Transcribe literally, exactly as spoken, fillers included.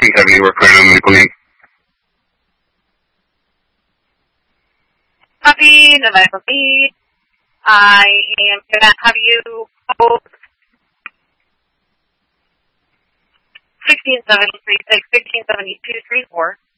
fifteen seventy, work right on medical name. Copy, the medical need. I am going to have you hold sixteen seventy-three six, sixteen seventy-two three four.